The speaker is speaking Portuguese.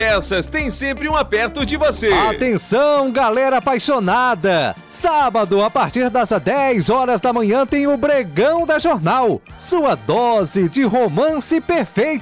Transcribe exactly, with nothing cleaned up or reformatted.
Essas tem sempre uma perto de você. Atenção, galera apaixonada! Sábado, a partir das dez horas da manhã, tem o Bregão da Jornal. Sua dose de romance perfeito.